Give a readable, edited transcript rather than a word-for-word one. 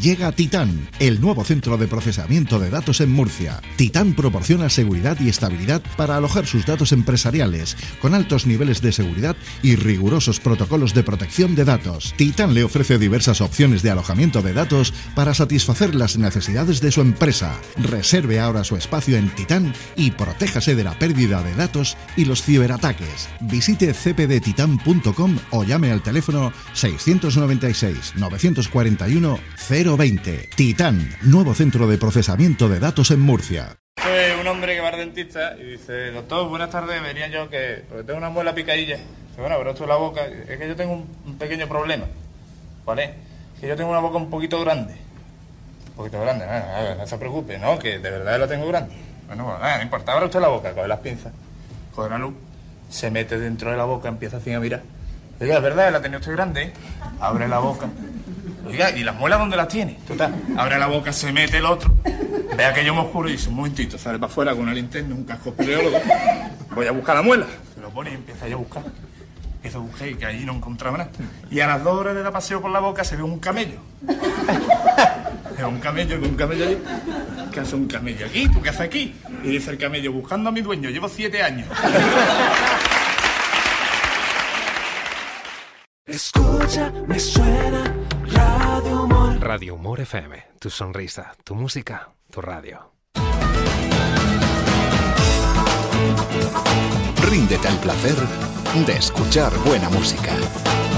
Llega Titán, el nuevo centro de procesamiento de datos en Murcia. Titán proporciona seguridad y estabilidad para alojar sus datos empresariales, con altos niveles de seguridad y rigurosos protocolos de protección de datos. Titán le ofrece diversas opciones de alojamiento de datos para satisfacer las necesidades de su empresa. Reserve ahora su espacio en Titán y protéjase de la pérdida de datos y los ciberataques. Visite cpdtitan.com o llame al teléfono 696 941 020. Titán, nuevo centro de procesamiento de datos en Murcia. Fue un hombre que va al dentista y dice: doctor, buenas tardes, venía yo porque tengo una muela picadilla. Dice: bueno, pero esto es la boca, es que yo tengo un pequeño problema. ¿Cuál es? Que yo tengo una boca un poquito grande. Un poquito grande, no se preocupe, ¿no? Que de verdad la tengo grande. Bueno, no importa, abra usted la boca, coge las pinzas, coge la luz, se mete dentro de la boca, empieza así a mirar. Oiga, es verdad, la tenía usted grande, ¿eh? Abre la boca. Oiga, ¿y las muelas dónde las tiene? Total, abre la boca, se mete el otro, ve aquello muy oscuro y dice: un momentito, sale para afuera con una linterna, un casco espeleólogo, voy a buscar la muela. Se lo pone y empieza a buscar. Empieza a buscar y que allí no encontraba nada. Y a las 2 horas de dar paseo por la boca se ve un camello. Es un camello allí. ¿Qué hace un camello aquí? ¿Tú qué haces aquí? Y dice el camello: buscando a mi dueño, llevo 7 años. Escucha, me suena Radio Humor. Radio Humor FM, tu sonrisa, tu música, tu radio. Ríndete al placer de escuchar buena música.